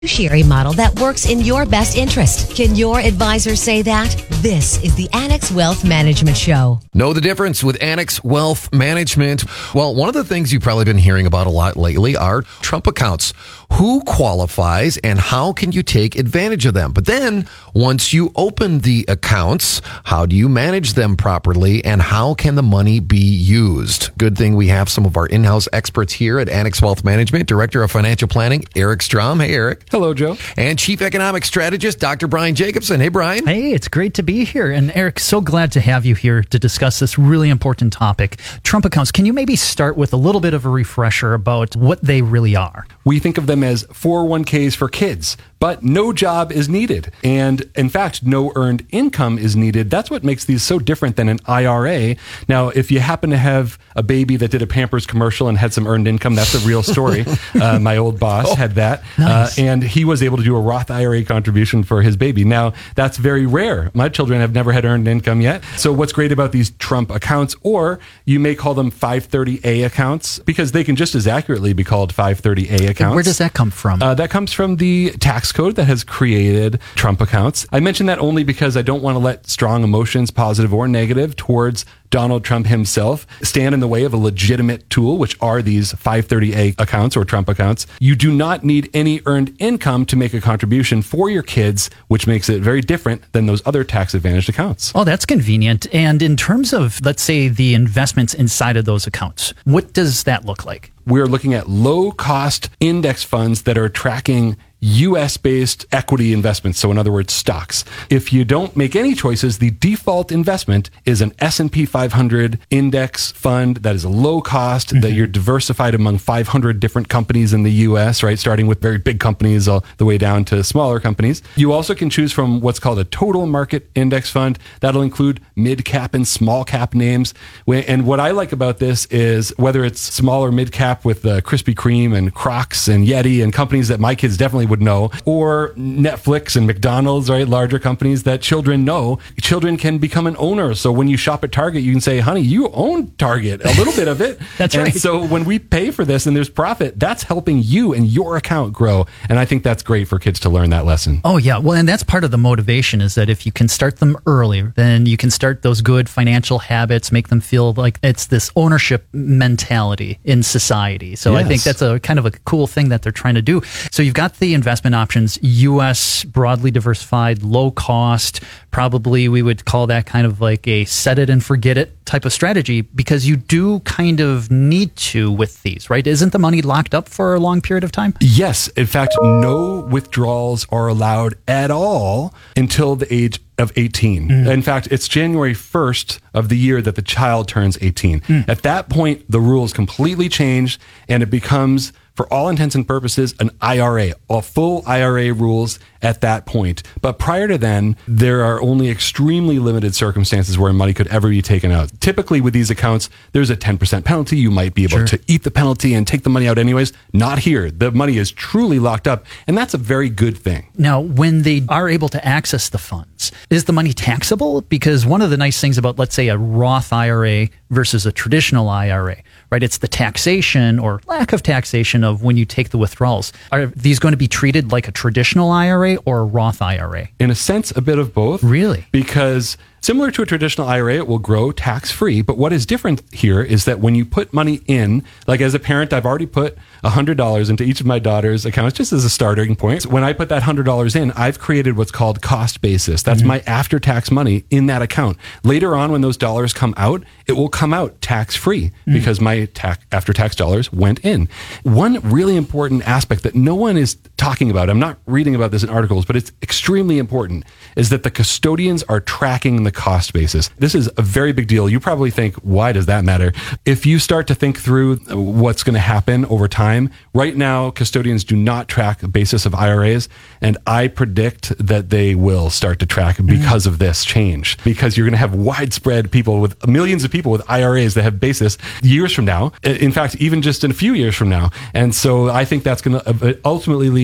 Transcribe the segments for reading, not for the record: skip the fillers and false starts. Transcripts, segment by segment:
Fiduciary model that works in your best interest. Can your advisor say that? This is the Annex Wealth Management Show. Know the difference with Annex Wealth Management? Well, one of the things you've probably been hearing about a lot lately are Trump accounts. Who qualifies and how can you take advantage of them? But then once you open the accounts, how do you manage them properly and how can the money be used? Good thing we have some of our in-house experts here at Annex Wealth Management, Director of Financial Planning, Eric Strom. Hey, Eric. Hello, Joe. And Chief Economic Strategist, Dr. Brian Jacobson. Hey, Brian. Hey, it's great to be here. And Eric, so glad to have you here to discuss this really important topic. Trump accounts, can you maybe start with a little bit of a refresher about what they really are? We think of them as 401ks for kids, but no job is needed. And in fact, no earned income is needed. That's what makes these so different than an IRA. Now, if you happen to have a baby that did a Pampers commercial and had some earned income, that's a real story. My old boss had that. Nice. And he was able to do a Roth IRA contribution for his baby. Now, that's very rare. My children have never had earned income yet. So what's great about these Trump accounts, or you may call them 530A accounts, because they can just as accurately be called 530A accounts. Where does that come from? That comes from the tax code that has created Trump accounts. I mention that only because I don't want to let strong emotions, positive or negative, towards Donald Trump himself stand in the way of a legitimate tool, which are these 530A accounts or Trump accounts. You do not need any earned income to make a contribution for your kids, which makes it very different than those other tax advantaged accounts. Oh, that's convenient. And in terms of, let's say, the investments inside of those accounts, what does that look like? We're looking at low cost index funds that are tracking US-based equity investments. So in other words, stocks. If you don't make any choices, the default investment is an S&P 500 index fund that is low cost, that you're diversified among 500 different companies in the US, right? Starting with very big companies all the way down to smaller companies. You also can choose from what's called a total market index fund. That'll include mid-cap and small-cap names. And what I like about this is whether it's small or mid-cap with Krispy Kreme and Crocs and Yeti and companies that my kids definitely would know, or Netflix and McDonald's, right? Larger companies that children know. Children can become an owner. So when you shop at Target, you can say, honey, you own Target, a little bit of it. That's and right. So when we pay for this and there's profit, that's helping you and your account grow. And I think that's great for kids to learn that lesson. Oh, yeah. Well, and that's part of the motivation, is that if you can start them early, then you can start those good financial habits, make them feel like it's this ownership mentality in society. So I think that's a kind of a cool thing that they're trying to do. So you've got the investment options, U.S., broadly diversified, low cost. Probably we would call that kind of like a set it and forget it type of strategy, because you do kind of need to with these, right? Isn't the money locked up for a long period of time? Yes. In fact, no withdrawals are allowed at all until the age of 18. In fact, it's January 1st of the year that the child turns 18. At that point, the rules completely change and it becomes, for all intents and purposes, an IRA, a full IRA rules at that point. But prior to then, there are only extremely limited circumstances where money could ever be taken out. Typically with these accounts, there's a 10% penalty. You might be able to eat the penalty and take the money out anyways. Not here. The money is truly locked up, and that's a very good thing. Now, when they are able to access the funds, is the money taxable? Because one of the nice things about, let's say, a Roth IRA versus a traditional IRA, right? It's the taxation or lack of taxation of when you take the withdrawals. Are these going to be treated like a traditional IRA or a Roth IRA? In a sense, a bit of both. Really? Because similar to a traditional IRA, it will grow tax-free. But what is different here is that when you put money in, like as a parent, I've already put $100 into each of my daughter's accounts just as a starting point. When I put that $100 in, I've created what's called cost basis. That's my after-tax money in that account. Later on, when those dollars come out, it will come out tax-free because my after-tax dollars went in. One really important aspect that no one is talking about, I'm not reading about this in articles, but it's extremely important, is that the custodians are tracking the cost basis. This is a very big deal. You probably think, why does that matter? If you start to think through what's going to happen over time, right now, custodians do not track a basis of IRAs, and I predict that they will start to track because of this change, because you're going to have widespread people with millions of people with IRAs that have basis years from now. In fact, even just in a few years from now. And so I think that's going to ultimately lead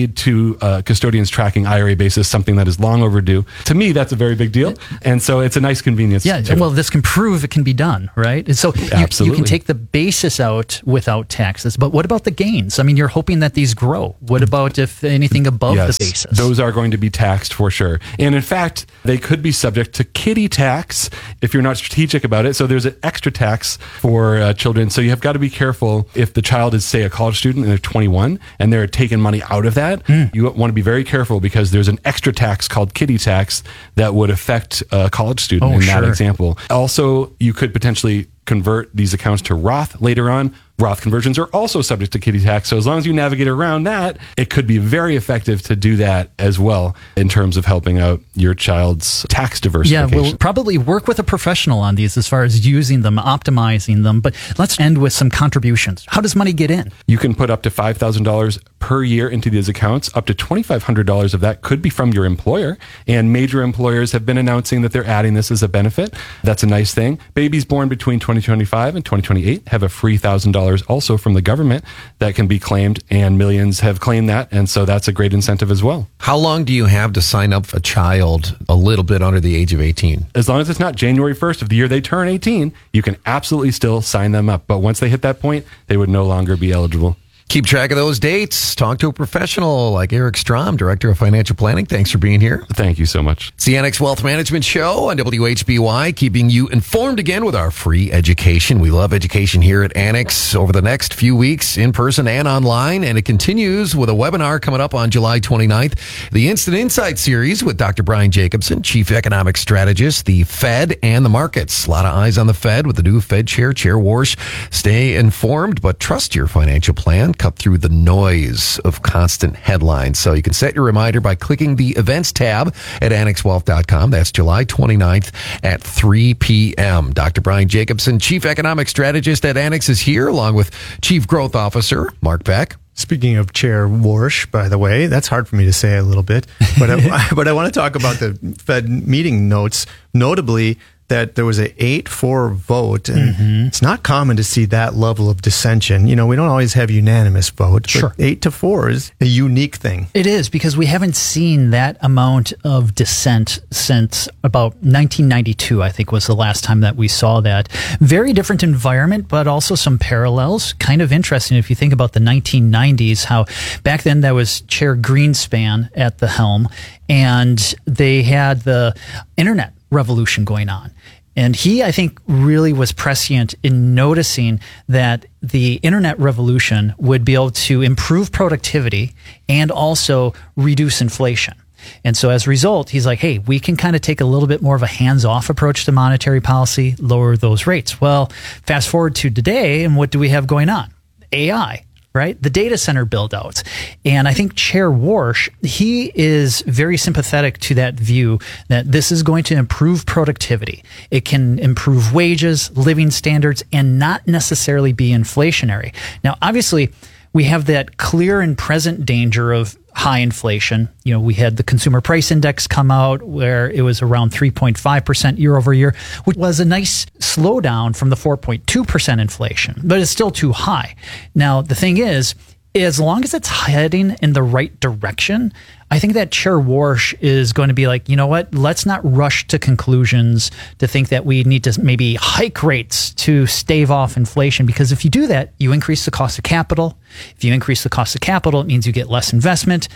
made to custodians tracking IRA basis, something that is long overdue. To me, that's a very big deal. And so it's a nice convenience. Yeah, well, this can prove it can be done, right? And so you can take the basis out without taxes, but what about the gains? I mean, you're hoping that these grow. What about if anything above the basis? Those are going to be taxed for sure. And in fact, they could be subject to kiddie tax if you're not strategic about it. So there's an extra tax for children. So you have got to be careful if the child is, say, a college student and they're 21 and they're taking money out of that. You want to be very careful because there's an extra tax called kiddie tax that would affect a college student in that example. Also, you could potentially convert these accounts to Roth later on. Roth conversions are also subject to kiddie tax. So as long as you navigate around that, it could be very effective to do that as well in terms of helping out your child's tax diversification. Yeah, we'll probably work with a professional on these as far as using them, optimizing them. But let's end with some contributions. How does money get in? You can put up to $5,000 per year into these accounts. Up to $2,500 of that could be from your employer. And major employers have been announcing that they're adding this as a benefit. That's a nice thing. Babies born between 2025 and 2028 have a free $1,000 also from the government that can be claimed, and millions have claimed that, and so that's a great incentive as well. How long do you have to sign up a child a little bit under the age of 18? As long as it's not January 1st of the year they turn 18, you can absolutely still sign them up. But once they hit that point, they would no longer be eligible. Keep track of those dates. Talk to a professional like Eric Strom, Director of Financial Planning. Thanks for being here. Thank you so much. It's the Annex Wealth Management Show on WHBY, keeping you informed again with our free education. We love education here at Annex over the next few weeks, in person and online. And it continues with a webinar coming up on July 29th. The Instant Insight Series with Dr. Brian Jacobson, Chief Economic Strategist, the Fed and the markets. A lot of eyes on the Fed with the new Fed Chair, Chair Warsh. Stay informed, but trust your financial plan. Cut through the noise of constant headlines. So you can set your reminder by clicking the events tab at annexwealth.com. That's July 29th at 3 p.m. Dr. Brian Jacobson, Chief Economic Strategist at Annex, is here, along with Chief Growth Officer Mark Beck. Speaking of Chair Warsh, by the way, that's hard for me to say a little bit, but I want to talk about the Fed meeting notes, notably that there was an 8-4 vote, and it's not common to see that level of dissension. You know, we don't always have unanimous votes, but 8-4 is a unique thing. It is, because we haven't seen that amount of dissent since about 1992, I think was the last time that we saw that. Very different environment, but also some parallels. Kind of interesting if you think about the 1990s, how back then there was Chair Greenspan at the helm, and they had the internet revolution going on. And he, I think, really was prescient in noticing that the internet revolution would be able to improve productivity and also reduce inflation. And so as a result, he's like, hey, we can kind of take a little bit more of a hands-off approach to monetary policy, lower those rates. Well, fast forward to today, and what do we have going on? AI. Right? The data center build-outs. And I think Chair Warsh, he is very sympathetic to that view that this is going to improve productivity. It can improve wages, living standards, and not necessarily be inflationary. Now, obviously, we have that clear and present danger of high inflation. You know, we had the consumer price index come out where it was around 3.5% year over year, which was a nice slowdown from the 4.2% inflation, but it's still too high. Now, the thing is, as long as it's heading in the right direction, I think that Chair Warsh is going to be like, you know what, let's not rush to conclusions to think that we need to maybe hike rates to stave off inflation, because if you do that, you increase the cost of capital. If you increase the cost of capital, it means you get less investment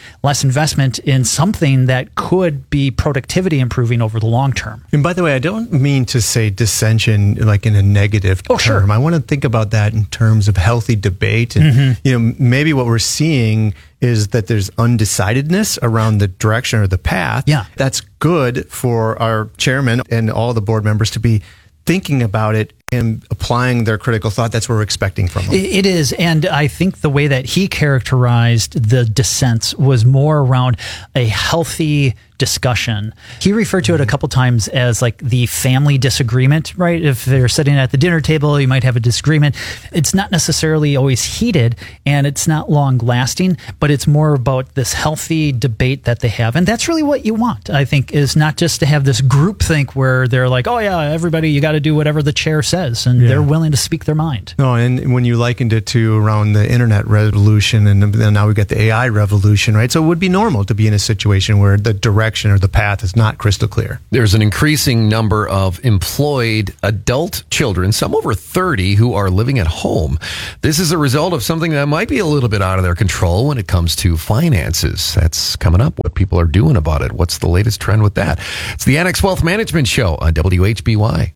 in something that could be productivity improving over the long term. And by the way, I don't mean to say dissension like in a negative term. Sure. I want to think about that in terms of healthy debate. And, you know, maybe what we're seeing is that there's undecidedness around the direction or the path. Yeah. That's good for our chairman and all the board members to be thinking about it and applying their critical thought. That's what we're expecting from them. It is. And I think the way that he characterized the dissents was more around a healthy discussion. He referred to it a couple times as like the family disagreement, right? If they're sitting at the dinner table, you might have a disagreement. It's not necessarily always heated and it's not long lasting, but it's more about this healthy debate that they have. And that's really what you want, I think, is not just to have this groupthink where they're like, oh yeah, everybody, you got to do whatever the chair says. And they're willing to speak their mind. No, and when you likened it to around the internet revolution, and then now we've got the AI revolution, right? So it would be normal to be in a situation where the direction or the path is not crystal clear. There's an increasing number of employed adult children, some over 30, who are living at home. This is a result of something that might be a little bit out of their control when it comes to finances. That's coming up, what people are doing about it. What's the latest trend with that? It's the Annex Wealth Management Show on WHBY.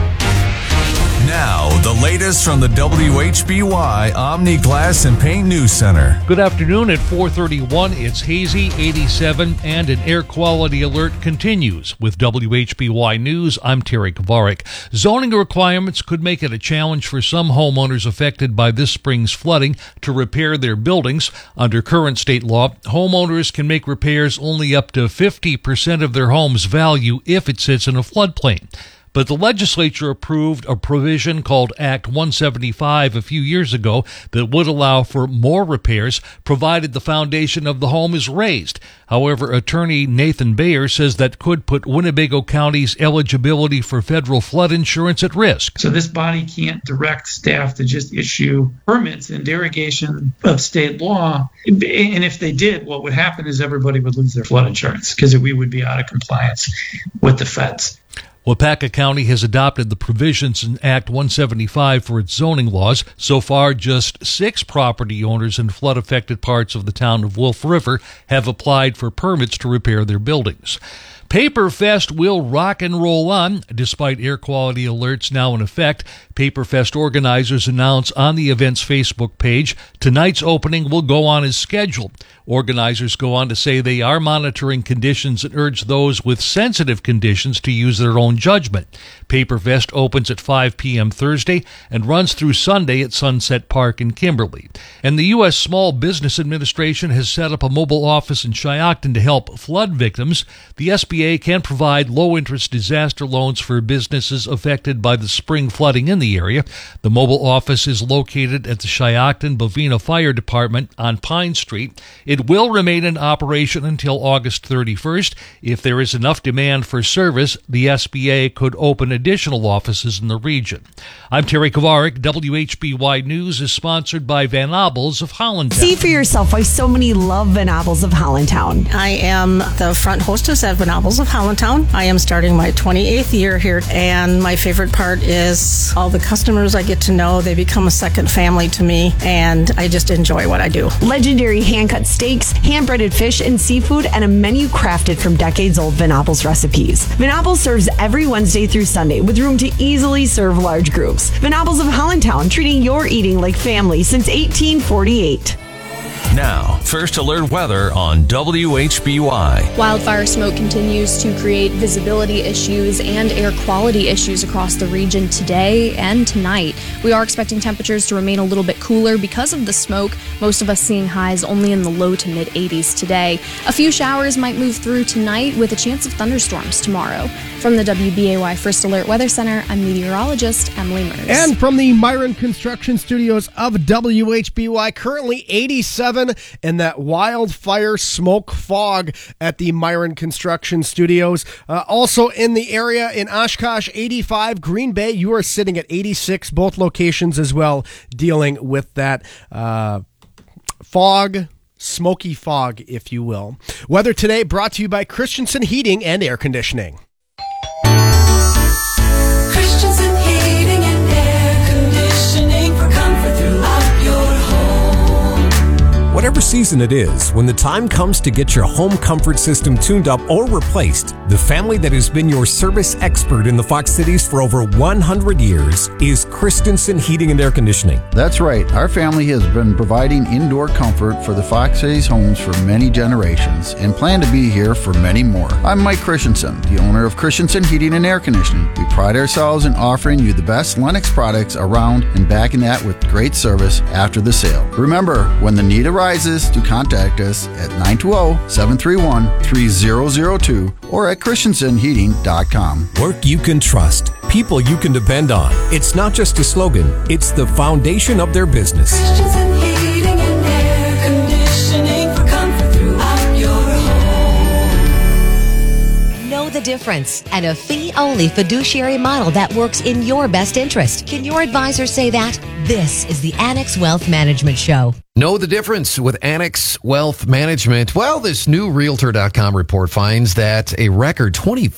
Now, the latest from the WHBY Omni Glass and Paint News Center. Good afternoon. At 4:31, it's hazy, 87, and an air quality alert continues. With WHBY News, I'm Terry Kovarik. Zoning requirements could make it a challenge for some homeowners affected by this spring's flooding to repair their buildings. Under current state law, homeowners can make repairs only up to 50% of their home's value if it sits in a floodplain. But the legislature approved a provision called Act 175 a few years ago that would allow for more repairs, provided the foundation of the home is raised. However, attorney Nathan Bayer says that could put Winnebago County's eligibility for federal flood insurance at risk. So this body can't direct staff to just issue permits in derogation of state law. And if they did, what would happen is everybody would lose their flood insurance because we would be out of compliance with the feds. Waupaca County has adopted the provisions in Act 175 for its zoning laws. So far, just 6 property owners in flood-affected parts of the town of Wolf River have applied for permits to repair their buildings. Paperfest will rock and roll on. Despite air quality alerts now in effect, Paperfest organizers announce on the event's Facebook page tonight's opening will go on as scheduled. Organizers go on to say they are monitoring conditions and urge those with sensitive conditions to use their own judgment. Paperfest opens at 5 p.m. Thursday and runs through Sunday at Sunset Park in Kimberly. And the U.S. Small Business Administration has set up a mobile office in Shiocton to help flood victims. The SBA can provide low-interest disaster loans for businesses affected by the spring flooding in the area. The mobile office is located at the Shiocton-Bovina Fire Department on Pine Street. It will remain in operation until August 31st. If there is enough demand for service, the SBA could open additional offices in the region. I'm Terry Kovarik. WHBY News is sponsored by Van Abels of Hollandtown. See for yourself why so many love Van Abels of Hollandtown. I am the front hostess at Van Abels of Hollandtown. I am starting my 28th year here, and my favorite part is all the customers I get to know. They become a second family to me, and I just enjoy what I do. Legendary hand-cut steaks, hand-breaded fish and seafood, and a menu crafted from decades-old Van Abels recipes. Van Abels serves every Wednesday through Sunday with room to easily serve large groups. Van Abels of Hollandtown, treating your eating like family since 1848. Now, First Alert weather on WHBY. Wildfire smoke continues to create visibility issues and air quality issues across the region today and tonight. We are expecting temperatures to remain a little bit cooler because of the smoke, most of us seeing highs only in the low to mid 80s today. A few showers might move through tonight with a chance of thunderstorms tomorrow. From the WBAY First Alert Weather Center, I'm meteorologist Emily Mers. And from the Myron Construction Studios of WHBY, currently 87 and that wildfire smoke fog at the Myron Construction Studios. Also in the area in Oshkosh, 85. Green Bay, you are sitting at 86. Both locations as well dealing with that fog, smoky fog, if you will. Weather today brought to you by Christensen Heating and Air Conditioning. Christensen Heating and Air Conditioning for comfort throughout your home. Whatever season it is, when the time comes to get your home comfort system tuned up or replaced, the family that has been your service expert in the Fox Cities for over 100 years is Christensen Heating and Air Conditioning. That's right. Our family has been providing indoor comfort for the Fox Cities homes for many generations and plan to be here for many more. I'm Mike Christensen, the owner of Christensen Heating and Air Conditioning. We pride ourselves in offering you the best Lennox products around and backing that with great service after the sale. Remember, when the need arises, prizes to contact us at 920-731-3002 or at ChristiansenHeating.com. Work you can trust. People you can depend on. It's not just a slogan, it's the foundation of their business. Christensen Heating and Air Conditioning for comfort throughout your home. Know the difference and a fee-only fiduciary model that works in your best interest. Can your advisor say that? This is the Annex Wealth Management Show. Know the difference with Annex Wealth Management? Well, this new Realtor.com report finds that a record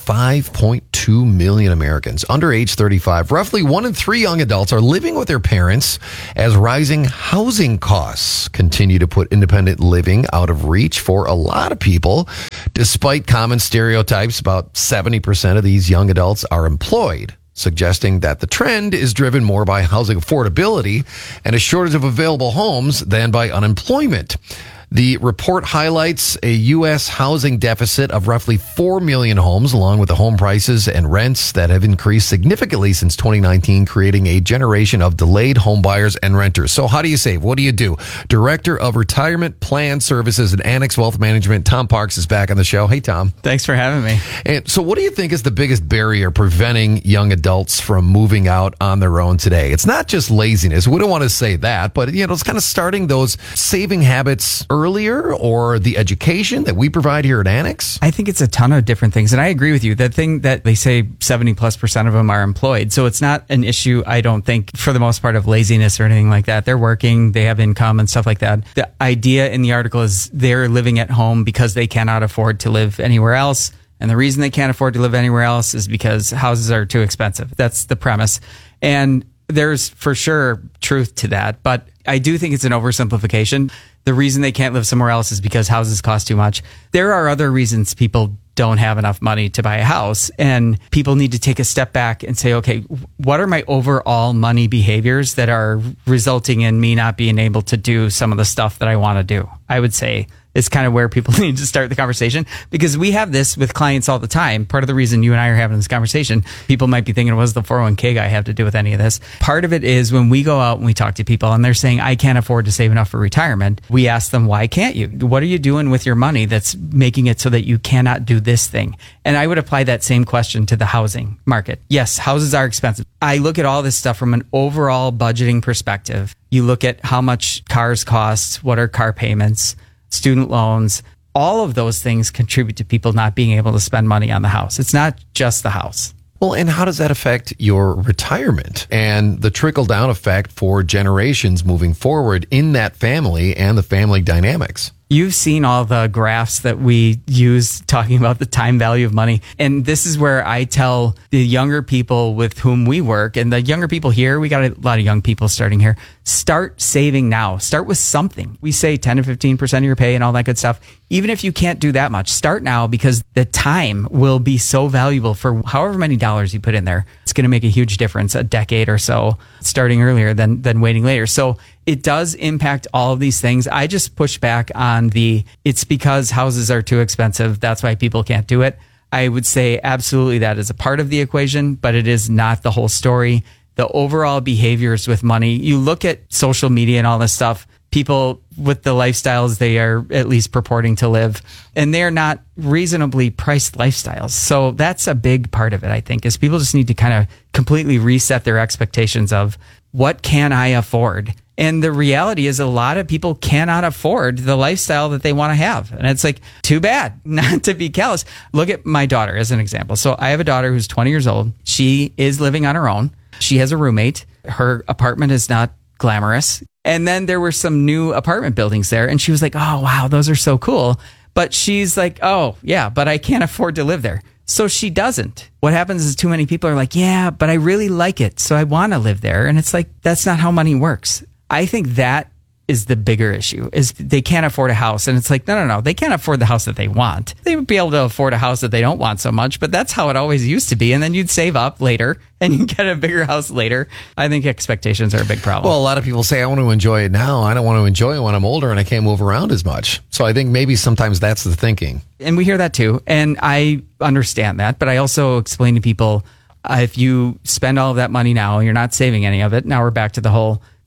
25.2 million Americans under age 35, roughly 1 in 3 young adults, are living with their parents as rising housing costs continue to put independent living out of reach for a lot of people. Despite common stereotypes, about 70% of these young adults are employed, suggesting that the trend is driven more by housing affordability and a shortage of available homes than by unemployment. The report highlights a U.S. housing deficit of roughly 4 million homes, along with the home prices and rents that have increased significantly since 2019, creating a generation of delayed home buyers and renters. So how do you save? What do you do? Director of Retirement Plan Services at Annex Wealth Management, Tom Parks, is back on the show. Hey, Tom. Thanks for having me. And so what do you think is the biggest barrier preventing young adults from moving out on their own today? It's not just laziness. We don't want to say that, but it's kind of starting those saving habits earlier, or the education that we provide here at Annex? I think it's a ton of different things. And I agree with you. The thing that they say 70+% of them are employed. So it's not an issue, I don't think, for the most part, of laziness or anything like that. They're working, they have income and stuff like that. The idea in the article is they're living at home because they cannot afford to live anywhere else. And the reason they can't afford to live anywhere else is because houses are too expensive. That's the premise. And there's for sure truth to that. But I do think it's an oversimplification. The reason they can't live somewhere else is because houses cost too much. There are other reasons people don't have enough money to buy a house, and people need to take a step back and say, okay, what are my overall money behaviors that are resulting in me not being able to do some of the stuff that I want to do? I would say is kind of where people need to start the conversation, because we have this with clients all the time. Part of the reason you and I are having this conversation, people might be thinking, what does the 401k guy have to do with any of this? Part of it is when we go out and we talk to people and they're saying, I can't afford to save enough for retirement. We ask them, why can't you? What are you doing with your money that's making it so that you cannot do this thing? And I would apply that same question to the housing market. Yes, houses are expensive. I look at all this stuff from an overall budgeting perspective. You look at how much cars cost, what are car payments, student loans, all of those things contribute to people not being able to spend money on the house. It's not just the house. Well, and how does that affect your retirement and the trickle-down effect for generations moving forward in that family and the family dynamics? You've seen all the graphs that we use talking about the time value of money. And this is where I tell the younger people with whom we work, and the younger people here, we got a lot of young people starting here, start saving now. Start with something. We say 10 to 15% of your pay and all that good stuff. Even if you can't do that much, start now, because the time will be so valuable for however many dollars you put in there. It's going to make a huge difference a decade or so, starting earlier than waiting later. So it does impact all of these things. I just push back on it's because houses are too expensive. That's why people can't do it. I would say absolutely that is a part of the equation, but it is not the whole story. The overall behaviors with money, you look at social media and all this stuff, people with the lifestyles they are at least purporting to live, and they're not reasonably priced lifestyles. So that's a big part of it, I think, is people just need to kind of completely reset their expectations of what can I afford? And the reality is a lot of people cannot afford the lifestyle that they want to have. And it's like, too bad, not to be callous. Look at my daughter as an example. So I have a daughter who's 20 years old. She is living on her own. She has a roommate. Her apartment is not glamorous. And then there were some new apartment buildings there. And she was like, oh, wow, those are so cool. But she's like, oh, yeah, but I can't afford to live there. So she doesn't. What happens is too many people are like, yeah, but I really like it, so I want to live there. And it's like, that's not how money works. I think that is the bigger issue, is they can't afford a house. And it's like, no. They can't afford the house that they want. They would be able to afford a house that they don't want so much, but that's how it always used to be. And then you'd save up later and you get a bigger house later. I think expectations are a big problem. Well, a lot of people say, I want to enjoy it now. I don't want to enjoy it when I'm older and I can't move around as much. So I think maybe sometimes that's the thinking. And we hear that too. And I understand that, but I also explain to people, if you spend all of that money now, you're not saving any of it. Now we're back to the whole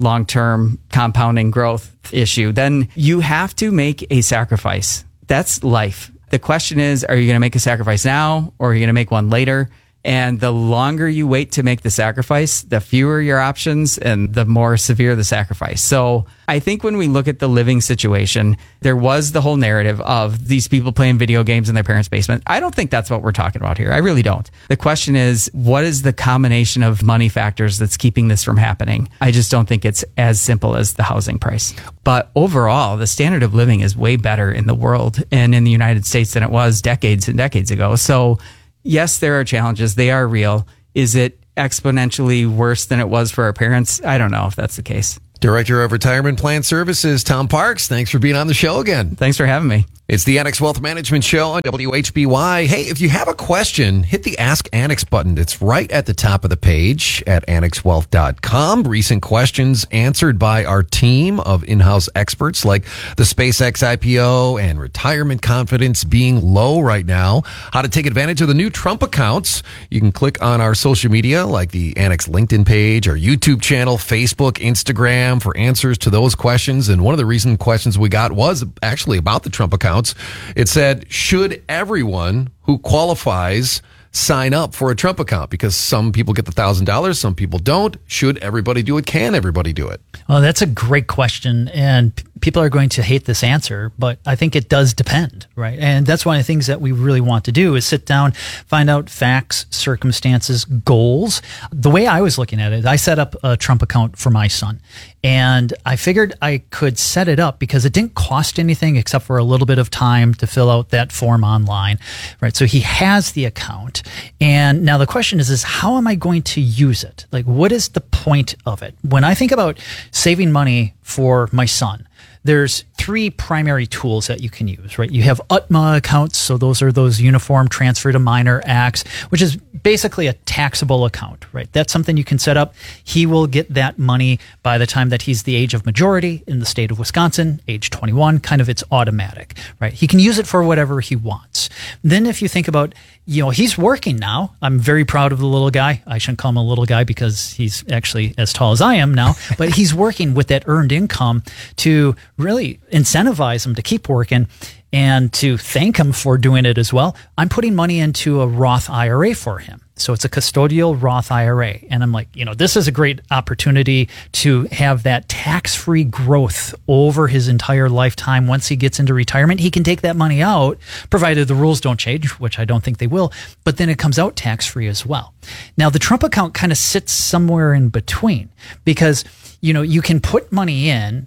long-term compounding growth issue, then you have to make a sacrifice. That's life. The question is, are you going to make a sacrifice now or are you going to make one later? And the longer you wait to make the sacrifice, the fewer your options and the more severe the sacrifice. So I think when we look at the living situation, there was the whole narrative of these people playing video games in their parents' basement. I don't think that's what we're talking about here. I really don't. The question is, what is the combination of money factors that's keeping this from happening? I just don't think it's as simple as the housing price. But overall, the standard of living is way better in the world and in the United States than it was decades and decades ago. So yes, there are challenges. They are real. Is it exponentially worse than it was for our parents? I don't know if that's the case. Director of Retirement Plan Services, Tom Parks, thanks for being on the show again. Thanks for having me. It's the Annex Wealth Management Show on WHBY. Hey, if you have a question, hit the Ask Annex button. It's right at the top of the page at annexwealth.com. Recent questions answered by our team of in-house experts like the SpaceX IPO and retirement confidence being low right now. How to take advantage of the new Trump accounts. You can click on our social media like the Annex LinkedIn page, our YouTube channel, Facebook, Instagram for answers to those questions. And one of the recent questions we got was actually about the Trump accounts. It said, should everyone who qualifies sign up for a Trump account? Because some people get the $1,000, some people don't. Should everybody do it? Can everybody do it? Well, that's a great question, and people are going to hate this answer, but I think it does depend, right? And that's one of the things that we really want to do is sit down, find out facts, circumstances, goals. The way I was looking at it, I set up a Trump account for my son, and I figured I could set it up because it didn't cost anything except for a little bit of time to fill out that form online, right? So he has the account. And now the question is how am I going to use it? Like, what is the point of it? When I think about saving money for my son, there's three primary tools that you can use, right? You have UTMA accounts. So those are those uniform transfer to minor acts, which is basically a taxable account, right? That's something you can set up. He will get that money by the time that he's the age of majority in the state of Wisconsin, age 21, kind of it's automatic, right? He can use it for whatever he wants. Then if you think about, he's working now. I'm very proud of the little guy. I shouldn't call him a little guy because he's actually as tall as I am now, but he's working with that earned income to really incentivize him to keep working and to thank him for doing it as well. I'm putting money into a Roth IRA for him. So it's a custodial Roth IRA. And I'm like, this is a great opportunity to have that tax-free growth over his entire lifetime. Once he gets into retirement, he can take that money out, provided the rules don't change, which I don't think they will, but then it comes out tax-free as well. Now, the Trump account kind of sits somewhere in between because you can put money in,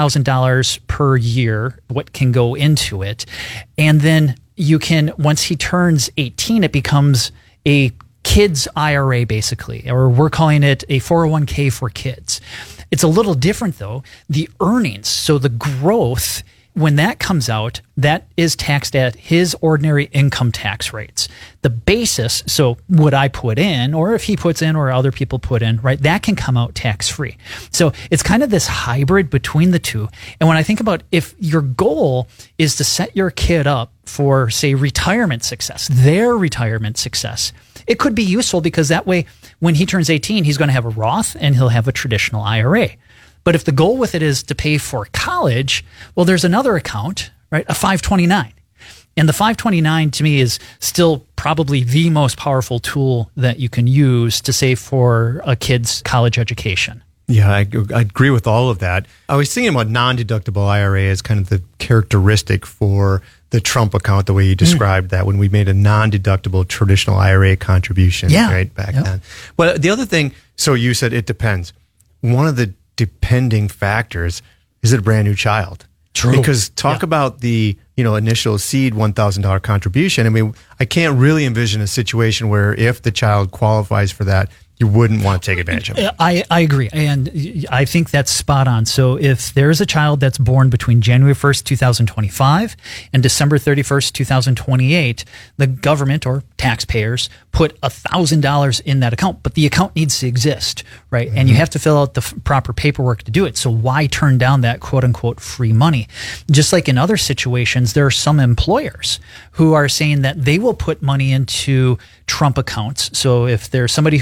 $5,000 per year, what can go into it. And then you can, once he turns 18, it becomes a kids IRA basically, or we're calling it a 401k for kids. It's a little different though. The earnings, so the growth, when that comes out, that is taxed at his ordinary income tax rates. The basis, so what I put in, or if he puts in, or other people put in, right, that can come out tax-free. So it's kind of this hybrid between the two. And when I think about if your goal is to set your kid up for, say, retirement success, their retirement success, it could be useful because that way, when he turns 18, he's going to have a Roth and he'll have a traditional IRA. But if the goal with it is to pay for college, well, there's another account, right? A 529. And the 529 to me is still probably the most powerful tool that you can use to save for a kid's college education. Yeah, I agree with all of that. I was thinking about non-deductible IRA as kind of the characteristic for the Trump account, the way you described that when we made a non-deductible traditional IRA contribution right back then. But the other thing, so you said it depends. One of the depending factors is it a brand new child? True. Because talk about the initial seed $1,000 contribution. I mean, I can't really envision a situation where if the child qualifies for that, you wouldn't want to take advantage of it. I agree. And I think that's spot on. So if there's a child that's born between January 1st, 2025 and December 31st, 2028, the government or taxpayers put $1,000 in that account, but the account needs to exist, right? Mm-hmm. And you have to fill out the proper paperwork to do it. So why turn down that quote unquote free money? Just like in other situations, there are some employers who are saying that they will put money into Trump accounts. So if there's somebody who's working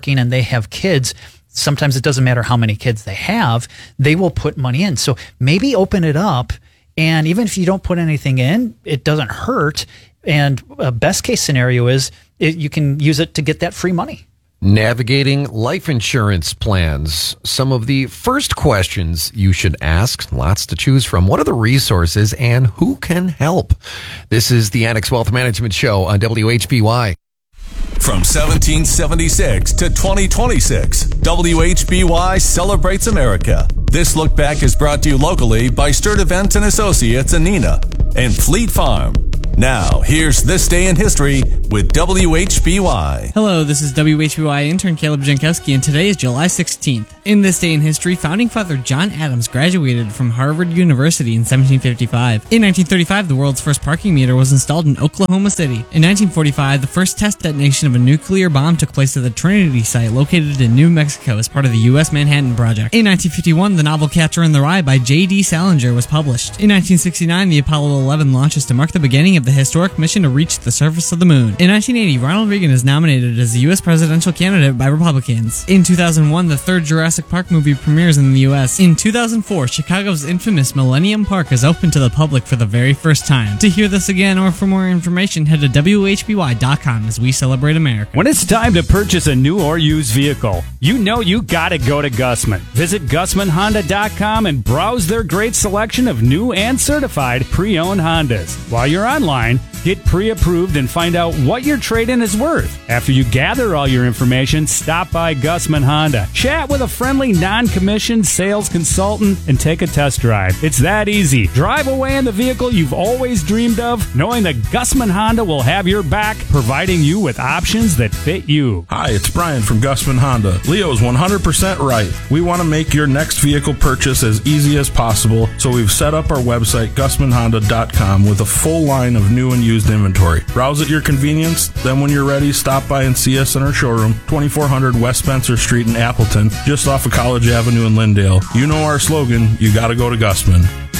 working and they have kids, sometimes it doesn't matter how many kids they have, they will put money in. So maybe open it up, and even if you don't put anything in, it doesn't hurt. And a best case scenario is you can use it to get that free money. Navigating life insurance plans. Some of the first questions you should ask, lots to choose from. What are the resources and who can help? This is the Annex Wealth Management Show on WHBY. From 1776 to 2026, WHBY celebrates America. This look back is brought to you locally by Sturt Events and Associates in Neenah and Fleet Farm. Now, here's This Day in History with WHBY. Hello, this is WHBY intern Caleb Jankowski, and today is July 16th. In This Day in History, founding father John Adams graduated from Harvard University in 1755. In 1935, the world's first parking meter was installed in Oklahoma City. In 1945, the first test detonation of a nuclear bomb took place at the Trinity site located in New Mexico as part of the U.S. Manhattan Project. In 1951, the novel Catcher in the Rye by J.D. Salinger was published. In 1969, the Apollo 11 launches to mark the beginning of the historic mission to reach the surface of the moon. In 1980, Ronald Reagan is nominated as the U.S. presidential candidate by Republicans. In 2001, the third Jurassic Park movie premieres in the U.S. In 2004, Chicago's infamous Millennium Park is open to the public for the very first time. To hear this again or for more information, head to WHBY.com as we celebrate America. When it's time to purchase a new or used vehicle, you know you gotta go to Gussman. Visit GussmanHonda.com and browse their great selection of new and certified pre-owned Hondas. While you're online, get pre-approved and find out what your trade-in is worth. After you gather all your information, stop by Gussman Honda. Chat with a friendly non-commissioned sales consultant and take a test drive. It's that easy. Drive away in the vehicle you've always dreamed of, knowing that Gussman Honda will have your back, providing you with options that fit you. Hi, it's Brian from Gussman Honda. Leo's 100% right. We want to make your next vehicle purchase as easy as possible, so we've set up our website, GussmanHonda.com, with a full line of new and used inventory. Browse at your convenience, then when you're ready, stop by and see us in our showroom, 2400 West Spencer Street in Appleton, just off of College Avenue in Lindale. You know our slogan, you gotta go to Gussman.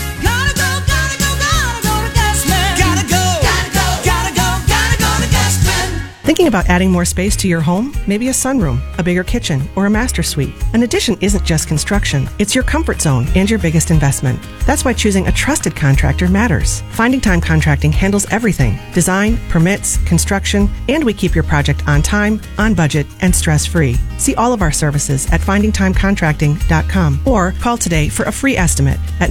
Thinking about adding more space to your home? Maybe a sunroom, a bigger kitchen, or a master suite. An addition isn't just construction. It's your comfort zone and your biggest investment. That's why choosing a trusted contractor matters. Finding Time Contracting handles everything: design, permits, construction, and we keep your project on time, on budget, and stress-free. See all of our services at findingtimecontracting.com or call today for a free estimate at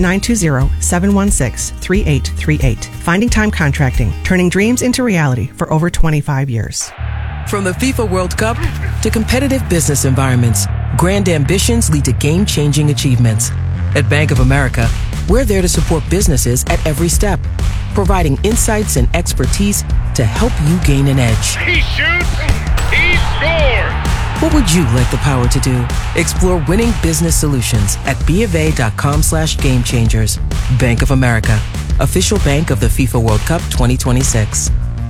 920-716-3838. Finding Time Contracting, turning dreams into reality for over 25 years. From the FIFA World Cup to competitive business environments, grand ambitions lead to game-changing achievements. At Bank of America, we're there to support businesses at every step, providing insights and expertise to help you gain an edge. He shoots, he scores! What would you like the power to do? Explore winning business solutions at BofA.com/gamechangers. Bank of America, official bank of the FIFA World Cup 2026.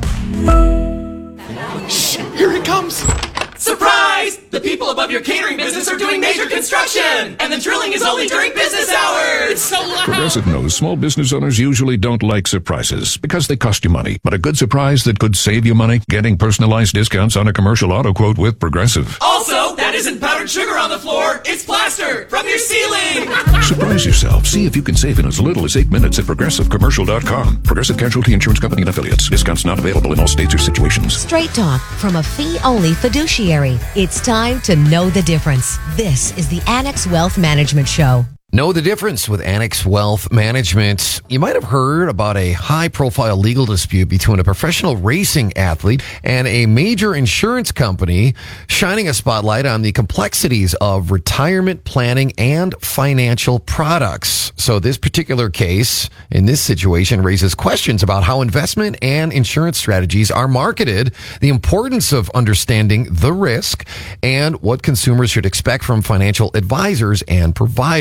Shh, here it comes! Surprise! The people above your catering business are doing major construction! And the drilling is only during business hours! It's so loud! Progressive knows small business owners usually don't like surprises because they cost you money. But a good surprise that could save you money? Getting personalized discounts on a commercial auto quote with Progressive. Also, that isn't powdered sugar on the floor, it's plaster from your ceiling! Surprise yourself. See if you can save in as little as 8 minutes at ProgressiveCommercial.com. Progressive Casualty Insurance Company and Affiliates. Discounts not available in all states or situations. Straight talk from a fee-only fiduciary. It's time to know the difference. This is the Annex Wealth Management Show. Know the difference with Annex Wealth Management. You might have heard about a high-profile legal dispute between a professional racing athlete and a major insurance company, shining a spotlight on the complexities of retirement planning and financial products. So this particular case, in this situation, raises questions about how investment and insurance strategies are marketed, the importance of understanding the risk, and what consumers should expect from financial advisors and providers.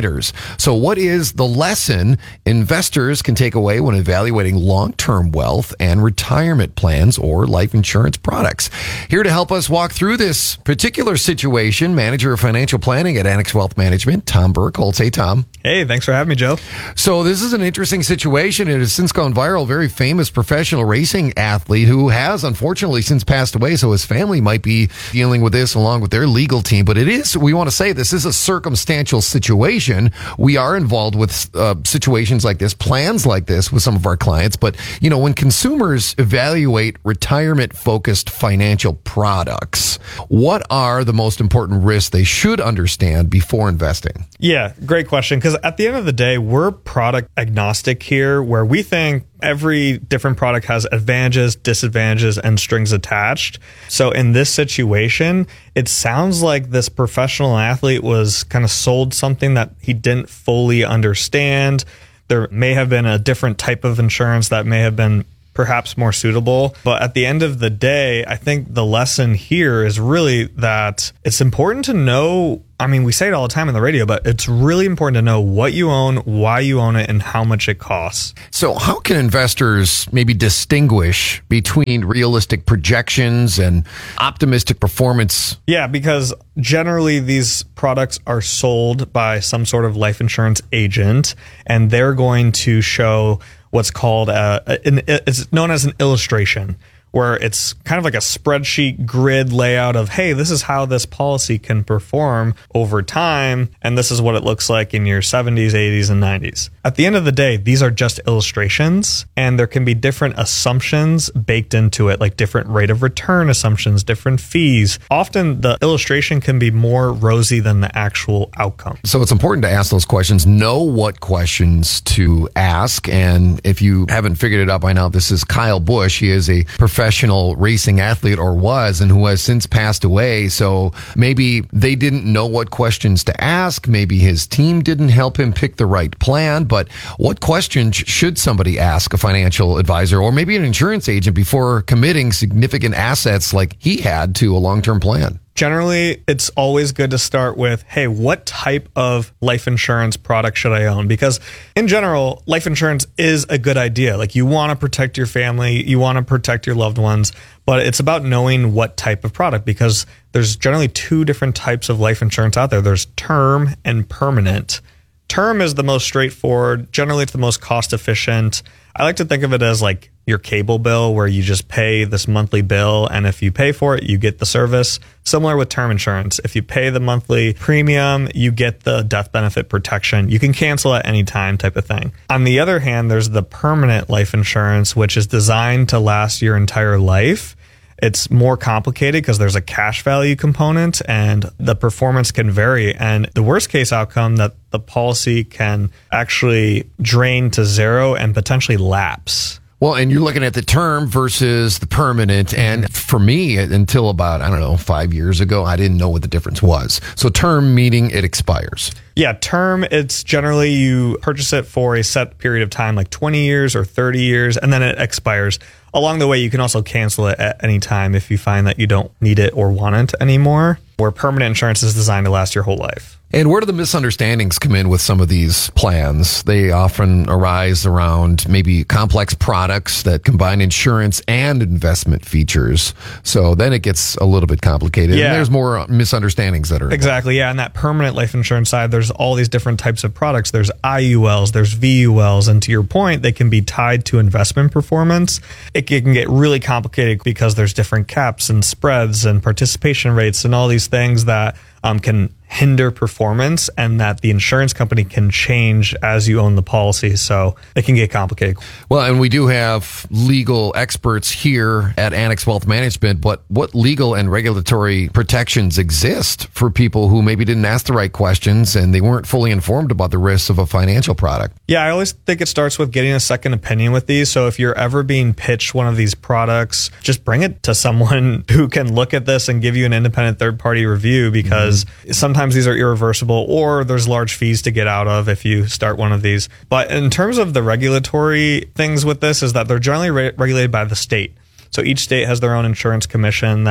So what is the lesson investors can take away when evaluating long-term wealth and retirement plans or life insurance products? Here to help us walk through this particular situation, Manager of Financial Planning at Annex Wealth Management, Tom Burkholz. Hey, Tom. Hey, thanks for having me, Joe. So this is an interesting situation. It has since gone viral. Very famous professional racing athlete who has unfortunately since passed away. So his family might be dealing with this along with their legal team. But we want to say this is a circumstantial situation. We are involved with situations like this, plans like this with some of our clients. But, when consumers evaluate retirement-focused financial products, what are the most important risks they should understand before investing? Yeah, great question. Because at the end of the day, we're product agnostic here, where we think every different product has advantages, disadvantages, and strings attached. So in this situation, it sounds like this professional athlete was kind of sold something that he didn't fully understand. There may have been a different type of insurance that may have been perhaps more suitable. But at the end of the day, I think the lesson here is really that it's important to know. I mean, we say it all the time on the radio, but it's really important to know what you own, why you own it, and how much it costs. So how can investors maybe distinguish between realistic projections and optimistic performance? Yeah, because generally these products are sold by some sort of life insurance agent, and they're going to show what's called it's known as an illustration, where it's kind of like a spreadsheet grid layout of, hey, this is how this policy can perform over time, and this is what it looks like in your 70s, 80s, and 90s. At the end of the day, these are just illustrations, and there can be different assumptions baked into it, like different rate of return assumptions, different fees. Often the illustration can be more rosy than the actual outcome. So it's important to ask those questions, know what questions to ask, and if you haven't figured it out by now, this is Kyle Busch. He is a professional racing athlete, or was, and who has since passed away. So maybe they didn't know what questions to ask. Maybe his team didn't help him pick the right plan. But what questions should somebody ask a financial advisor or maybe an insurance agent before committing significant assets like he had to a long-term plan? Generally, it's always good to start with, hey, what type of life insurance product should I own? Because in general, life insurance is a good idea. Like, you want to protect your family, you want to protect your loved ones, but it's about knowing what type of product, because there's generally two different types of life insurance out there. There's term and permanent. Term is the most straightforward. Generally, it's the most cost efficient. I like to think of it as like your cable bill, where you just pay this monthly bill, and if you pay for it, you get the service. Similar with term insurance. If you pay the monthly premium, you get the death benefit protection. You can cancel at any time, type of thing. On the other hand, there's the permanent life insurance, which is designed to last your entire life. It's more complicated because there's a cash value component, and the performance can vary. And the worst case outcome, that the policy can actually drain to zero and potentially lapse. Well, and you're looking at the term versus the permanent. And for me, until about, 5 years ago, I didn't know what the difference was. So term meaning it expires. Yeah, term, it's generally you purchase it for a set period of time, like 20 years or 30 years, and then it expires. Along the way, you can also cancel it at any time if you find that you don't need it or want it anymore, where permanent insurance is designed to last your whole life. And where do the misunderstandings come in with some of these plans? They often arise around maybe complex products that combine insurance and investment features. So then it gets a little bit complicated. Yeah. And there's more misunderstandings that are involved. Exactly, yeah. And that permanent life insurance side, there's all these different types of products. There's IULs, there's VULs, and to your point, they can be tied to investment performance. It can get really complicated because there's different caps and spreads and participation rates and all these things that can hinder performance, and that the insurance company can change as you own the policy. So it can get complicated. Well, and we do have legal experts here at Annex Wealth Management, but what legal and regulatory protections exist for people who maybe didn't ask the right questions and they weren't fully informed about the risks of a financial product? Yeah, I always think it starts with getting a second opinion with these. So if you're ever being pitched one of these products, just bring it to someone who can look at this and give you an independent third-party review, because sometimes these are irreversible, or there's large fees to get out of if you start one of these. But in terms of the regulatory things with this, is that they're generally regulated by the state. So each state has their own insurance commission that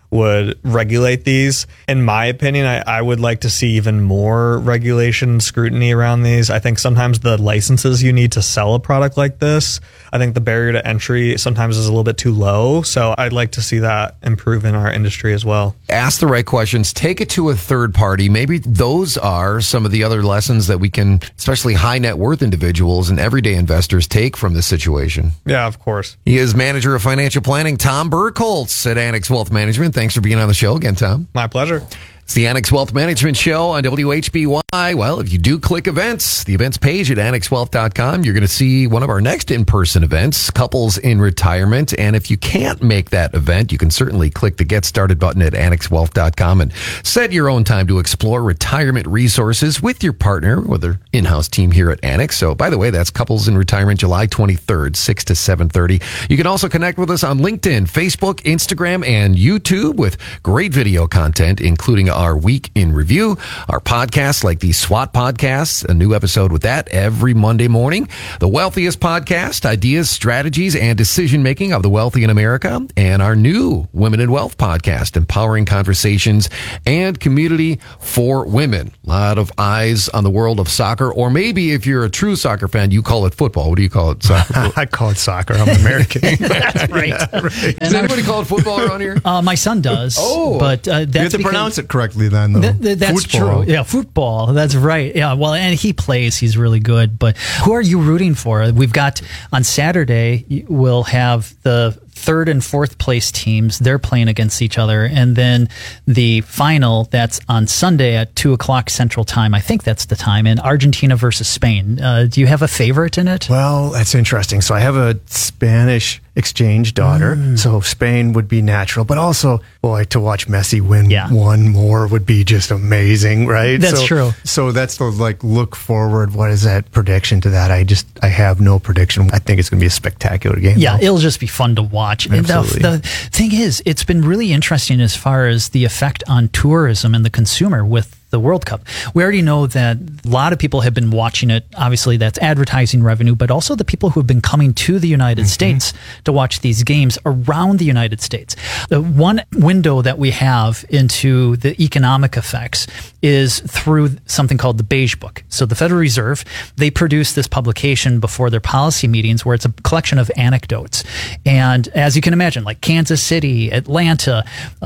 would regulate these. In my opinion, I would like to see even more regulation scrutiny around these. I think sometimes the licenses you need to sell a product like this, I think the barrier to entry sometimes is a little bit too low. So I'd like to see that improve in our industry as well. Ask the right questions, take it to a third party. Maybe those are some of the other lessons that we can, especially high net worth individuals and everyday investors, take from this situation. Yeah, of course. He is manager of financial planning, Tom Burkholz at Annex Wealth Management. Thanks for being on the show again, Tom. My pleasure. It's the Annex Wealth Management Show on WHBY. Well, if you do click events, the events page at annexwealth.com, you're going to see one of our next in-person events, Couples in Retirement. And if you can't make that event, you can certainly click the Get Started button at annexwealth.com and set your own time to explore retirement resources with your partner or their in-house team here at Annex. So, by the way, that's Couples in Retirement, July 23rd, 6 to 7:30. You can also connect with us on LinkedIn, Facebook, Instagram, and YouTube with great video content, including our Week in Review, our podcasts like the SWAT podcasts, a new episode with that every Monday morning, the Wealthiest Podcast, ideas, strategies, and decision-making of the wealthy in America, and our new Women in Wealth podcast, empowering conversations and community for women. A lot of eyes on the world of soccer, or maybe if you're a true soccer fan, you call it football. What do you call it? Soccer? I call it soccer. I'm American. That's right. Right. Does anybody call it football around here? My son does. Oh. But that's you have to pronounce it correctly then, though. That's Football. true. Yeah, football. That's right. Yeah, well, and he plays. He's really good. But who are you rooting for? We've got, on Saturday, we'll have the third and fourth place teams. They're playing against each other. And then the final, that's on Sunday at 2 o'clock Central Time. I think that's the time. And Argentina versus Spain. Do you have a favorite in it? Well, that's interesting. So I have a Spanish exchange daughter. So Spain would be natural. But also, boy, to watch Messi win one more would be just amazing, right? That's true. So that's the look forward. What is that prediction to that? I have no prediction. I think it's going to be a spectacular game. Yeah, it'll just be fun to watch. And the thing is, it's been really interesting as far as the effect on tourism and the consumer with the World Cup. We already know that a lot of people have been watching it. Obviously, that's advertising revenue, but also the people who have been coming to the United States to watch these games around the United States. The one window that we have into the economic effects is through something called the Beige Book. So the Federal Reserve, they produce this publication before their policy meetings where it's a collection of anecdotes. And as you can imagine, like Kansas City, Atlanta,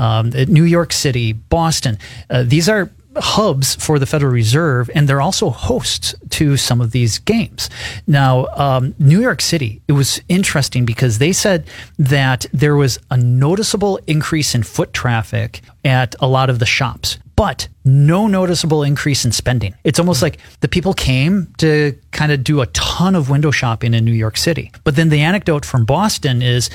New York City, Boston, these are hubs for the Federal Reserve, and they're also hosts to some of these games. Now, New York City, it was interesting because they said that there was a noticeable increase in foot traffic at a lot of the shops, but no noticeable increase in spending. It's almost like the people came to kind of do a ton of window shopping in New York City. But then the anecdote from Boston is,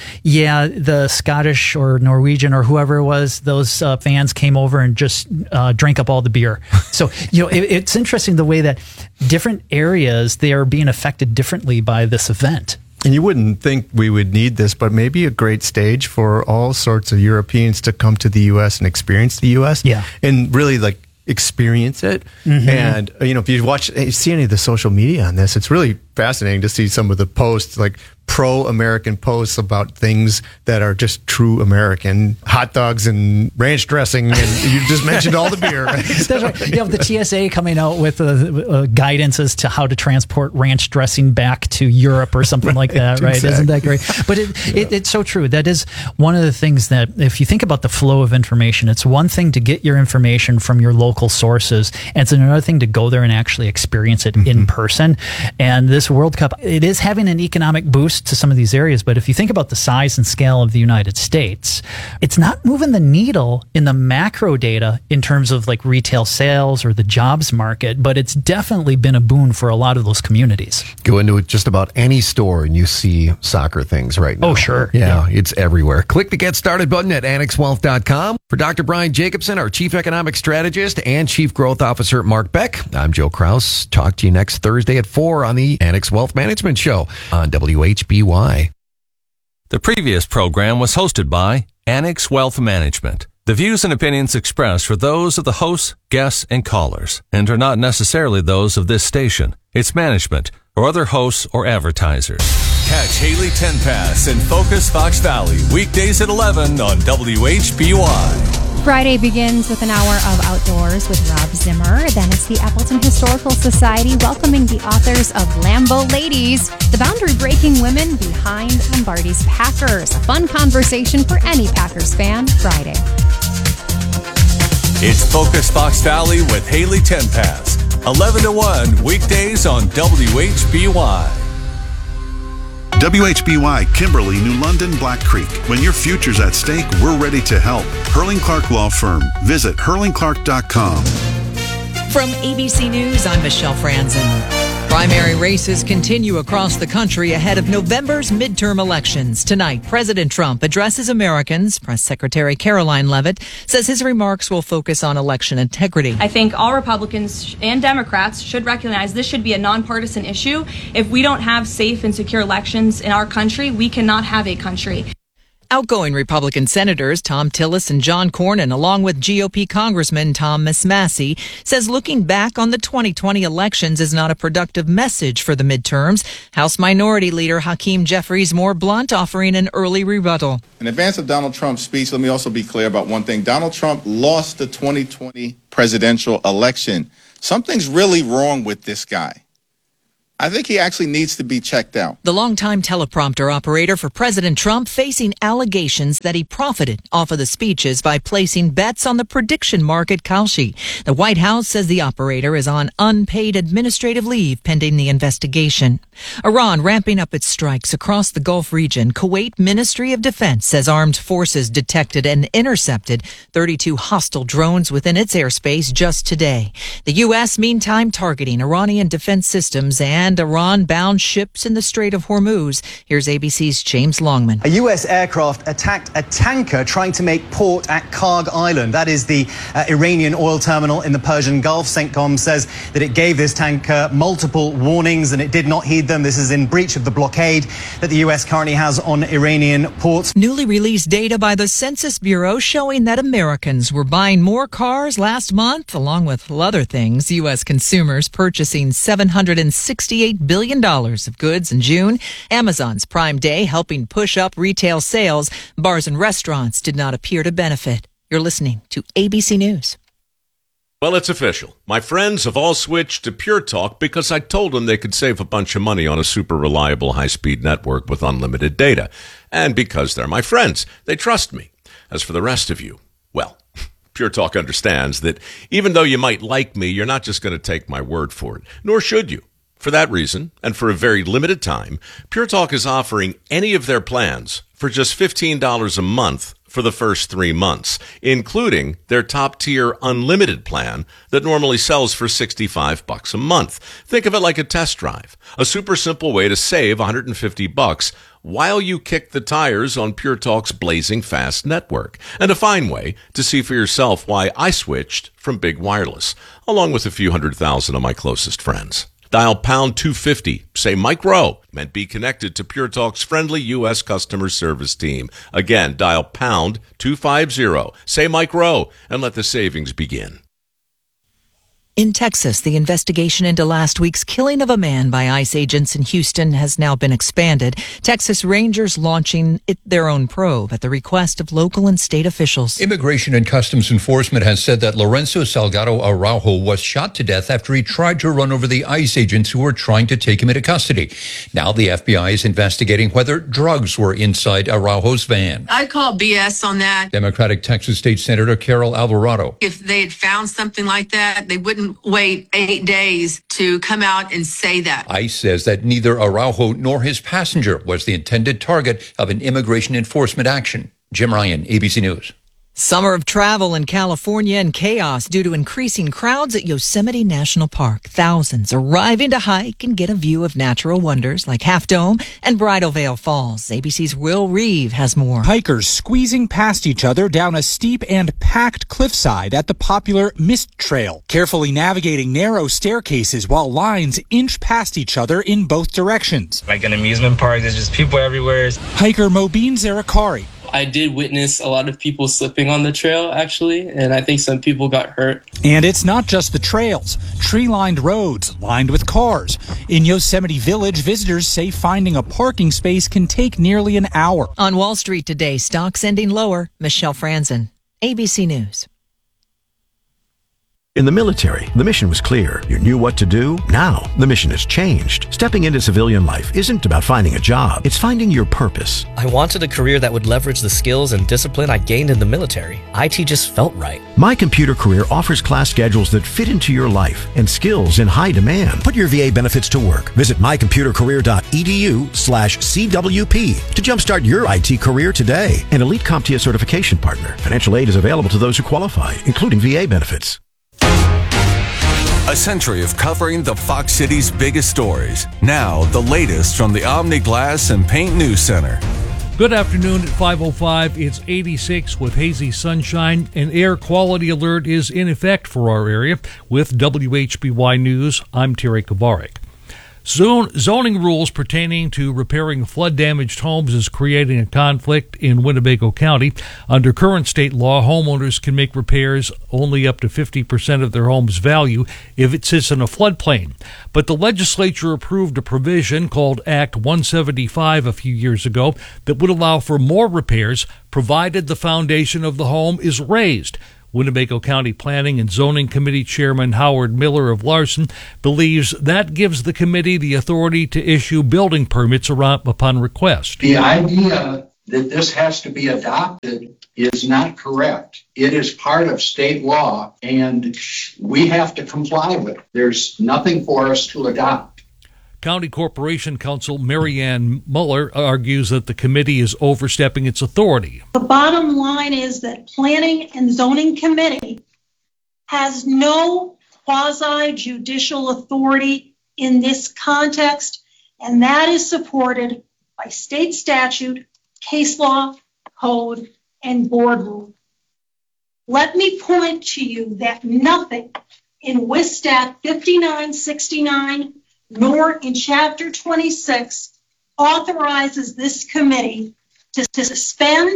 the Scottish or Norwegian or whoever it was, those fans came over and just drank up all the beer. So, it's interesting the way that different areas, they are being affected differently by this event. And you wouldn't think we would need this, but maybe a great stage for all sorts of Europeans to come to the U.S. and experience the U.S. Yeah. And really experience it. And, if you see any of the social media on this, it's really fascinating to see some of the posts, like pro-American posts about things that are just true American, hot dogs and ranch dressing, and you just mentioned all the beer. Right? That's right. You have the TSA coming out with guidance as to how to transport ranch dressing back to Europe or something like that, right? Exactly. Isn't that great? But it's so true. That is one of the things that, if you think about the flow of information, it's one thing to get your information from your local sources, and it's another thing to go there and actually experience it in person. And this World Cup, it is having an economic boost to some of these areas, but if you think about the size and scale of the United States, it's not moving the needle in the macro data in terms of retail sales or the jobs market, but it's definitely been a boon for a lot of those communities. Go into just about any store and you see soccer things right now. Oh, sure. Yeah, it's everywhere. Click the Get Started button at annexwealth.com. For Dr. Brian Jacobson, our Chief Economic Strategist, and Chief Growth Officer Mark Beck, I'm Joe Kraus. Talk to you next Thursday at 4 on the Annex Wealth Management Show on WHBY. The previous program was hosted by Annex Wealth Management. The views and opinions expressed are those of the hosts, guests, and callers, and are not necessarily those of this station, its management, or other hosts or advertisers. Catch Haley Tenpass and Focus Fox Valley weekdays at 11 on WHBY. Friday begins with an hour of outdoors with Rob Zimmer. Then it's the Appleton Historical Society welcoming the authors of Lambeau Ladies, the boundary-breaking women behind Lombardi's Packers. A fun conversation for any Packers fan Friday. It's Focus Fox Valley with Haley Tenpass, 11 to 1 weekdays on WHBY. WHBY, Kimberly, New London, Black Creek. When your future's at stake, we're ready to help. Hurling Clark Law Firm. Visit hurlingclark.com. From ABC News, I'm Michelle Franzen. Primary races continue across the country ahead of November's midterm elections. Tonight, President Trump addresses Americans. Press Secretary Caroline Leavitt says his remarks will focus on election integrity. I think all Republicans and Democrats should recognize this should be a nonpartisan issue. If we don't have safe and secure elections in our country, we cannot have a country. Outgoing Republican Senators Tom Tillis and John Cornyn, along with GOP Congressman Thomas Massie, says looking back on the 2020 elections is not a productive message for the midterms. House Minority Leader Hakeem Jeffries more blunt, offering an early rebuttal. In advance of Donald Trump's speech, let me also be clear about one thing. Donald Trump lost the 2020 presidential election. Something's really wrong with this guy. I think he actually needs to be checked out. The longtime teleprompter operator for President Trump facing allegations that he profited off of the speeches by placing bets on the prediction market Kalshi. The White House says the operator is on unpaid administrative leave pending the investigation. Iran ramping up its strikes across the Gulf region. Kuwait Ministry of Defense says armed forces detected and intercepted 32 hostile drones within its airspace just today. The U.S., meantime, targeting Iranian defense systems and Iran-bound ships in the Strait of Hormuz. Here's ABC's James Longman. A U.S. aircraft attacked a tanker trying to make port at Karg Island. That is the Iranian oil terminal in the Persian Gulf. CENTCOM says that it gave this tanker multiple warnings and it did not heed them. This is in breach of the blockade that the U.S. currently has on Iranian ports. Newly released data by the Census Bureau showing that Americans were buying more cars last month, along with other things. U.S. consumers purchasing $768 billion of goods in June. Amazon's Prime Day helping push up retail sales. Bars and restaurants did not appear to benefit. You're listening to ABC News. Well, it's official. My friends have all switched to Pure Talk because I told them they could save a bunch of money on a super reliable high-speed network with unlimited data. And because they're my friends, they trust me. As for the rest of you, well, Pure Talk understands that even though you might like me, you're not just going to take my word for it, nor should you. For that reason, and for a very limited time, Pure Talk is offering any of their plans for just $15 a month for the first 3 months, including their top-tier unlimited plan that normally sells for $65 a month. Think of it like a test drive, a super simple way to save $150 while you kick the tires on Pure Talk's blazing fast network, and a fine way to see for yourself why I switched from Big Wireless, along with a few 100,000 of my closest friends. Dial pound 250, say Mike Rowe, and be connected to Pure Talk's friendly U.S. customer service team. Again, dial pound 250, say Mike Rowe, and let the savings begin. In Texas, the investigation into last week's killing of a man by ICE agents in Houston has now been expanded. Texas Rangers launching their own probe at the request of local and state officials. Immigration and Customs Enforcement has said that Lorenzo Salgado Araujo was shot to death after he tried to run over the ICE agents who were trying to take him into custody. Now the FBI is investigating whether drugs were inside Araujo's van. I call BS on that. Democratic Texas State Senator Carol Alvarado. If they had found something like that, they wouldn't wait 8 days to come out and say that. ICE says that neither Araujo nor his passenger was the intended target of an immigration enforcement action. Jim Ryan, ABC News. Summer of travel in California and chaos due to increasing crowds at Yosemite National Park. Thousands arriving to hike and get a view of natural wonders like Half Dome and Bridal Veil Falls. ABC's Will Reeve has more. Hikers squeezing past each other down a steep and packed cliffside at the popular Mist Trail, carefully navigating narrow staircases while lines inch past each other in both directions. Like an amusement park, there's just people everywhere. Hiker Mobeen Zarakari I did witness a lot of people slipping on the trail, actually, and I think some people got hurt. And it's not just the trails. Tree-lined roads lined with cars. In Yosemite Village, visitors say finding a parking space can take nearly an hour. On Wall Street today, stocks ending lower. Michelle Franzen, ABC News. In the military, the mission was clear. You knew what to do. Now, the mission has changed. Stepping into civilian life isn't about finding a job. It's finding your purpose. I wanted a career that would leverage the skills and discipline I gained in the military. IT just felt right. My Computer Career offers class schedules that fit into your life and skills in high demand. Put your VA benefits to work. Visit mycomputercareer.edu/CWP to jumpstart your IT career today. An elite CompTIA certification partner. Financial aid is available to those who qualify, including VA benefits. A century of covering the Fox City's biggest stories. Now, the latest from the Omni Glass and Paint News Center. Good afternoon at 5:05. It's 86 with hazy sunshine. An air quality alert is in effect for our area. With WHBY News, I'm Terry Kovarik. Zoning rules pertaining to repairing flood-damaged homes is creating a conflict in Winnebago County. Under current state law, homeowners can make repairs only up to 50% of their home's value if it sits in a floodplain. But the legislature approved a provision called Act 175 a few years ago that would allow for more repairs, provided the foundation of the home is raised. Winnebago County Planning and Zoning Committee Chairman Howard Miller of Larson believes that gives the committee the authority to issue building permits upon request. The idea that this has to be adopted is not correct. It is part of state law, and we have to comply with it. There's nothing for us to adopt. County Corporation Counsel Marianne Muller argues that the committee is overstepping its authority. The bottom line is that Planning and Zoning Committee has no quasi-judicial authority in this context, and that is supported by state statute, case law, code, and board rule. Let me point to you that nothing in WSStat 5969 nor in Chapter 26 authorizes this committee to suspend,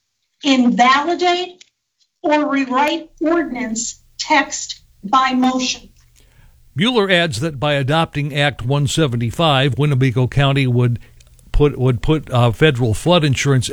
invalidate, or rewrite ordinance text by motion. Mueller adds that by adopting Act 175, Winnebago County would put federal flood insurance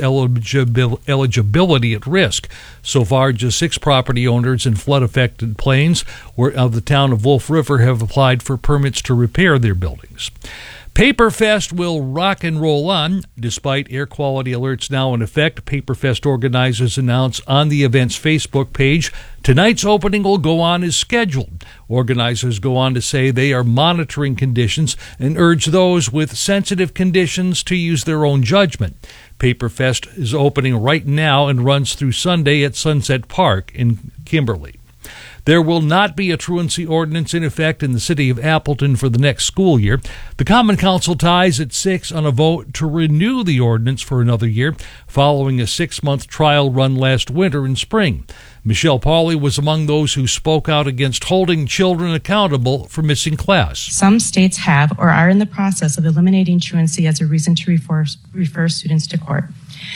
eligibility at risk. So far, just 6 property owners in flood-affected plains of the town of Wolf River have applied for permits to repair their buildings. Paperfest will rock and roll on. Despite air quality alerts now in effect, Paperfest organizers announce on the event's Facebook page tonight's opening will go on as scheduled. Organizers go on to say they are monitoring conditions and urge those with sensitive conditions to use their own judgment. Paperfest is opening right now and runs through Sunday at Sunset Park in Kimberly. There will not be a truancy ordinance in effect in the city of Appleton for the next school year. The Common Council ties at 6 on a vote to renew the ordinance for another year, following a 6-month trial run last winter and spring. Michelle Pauley was among those who spoke out against holding children accountable for missing class. Some states have or are in the process of eliminating truancy as a reason to refer students to court.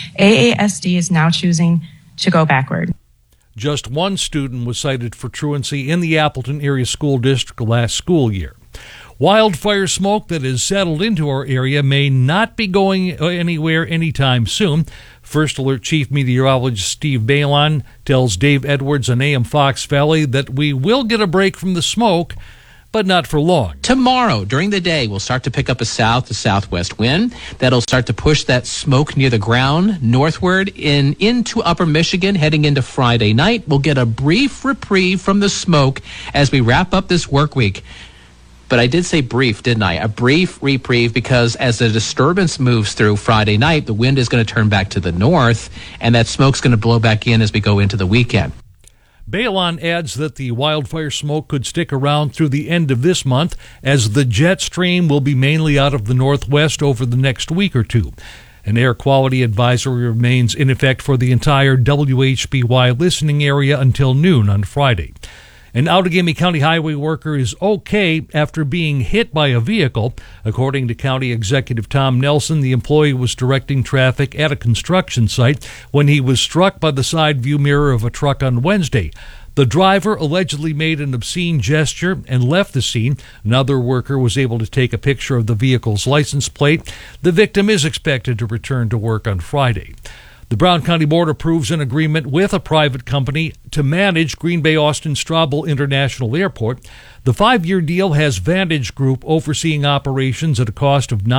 AASD is now choosing to go backward. Just one student was cited for truancy in the Appleton Area School District last school year. Wildfire smoke that has settled into our area may not be going anywhere anytime soon. First Alert Chief Meteorologist Steve Balon tells Dave Edwards on AM Fox Valley that we will get a break from the smoke, but not for long. Tomorrow, during the day, we'll start to pick up a south to southwest wind. That'll start to push that smoke near the ground northward into upper Michigan, heading into Friday night. We'll get a brief reprieve from the smoke as we wrap up this work week. But I did say brief, didn't I? A brief reprieve, because as the disturbance moves through Friday night, the wind is going to turn back to the north, and that smoke's going to blow back in as we go into the weekend. Balon adds that the wildfire smoke could stick around through the end of this month, as the jet stream will be mainly out of the northwest over the next week or two. An air quality advisory remains in effect for the entire WHBY listening area until noon on Friday. An Outagamie County highway worker is okay after being hit by a vehicle. According to County Executive Tom Nelson, the employee was directing traffic at a construction site when he was struck by the side view mirror of a truck on Wednesday. The driver allegedly made an obscene gesture and left the scene. Another worker was able to take a picture of the vehicle's license plate. The victim is expected to return to work on Friday. The Brown County Board approves an agreement with a private company to manage Green Bay Austin Straubel International Airport. The 5-year deal has Vantage Group overseeing operations at a cost of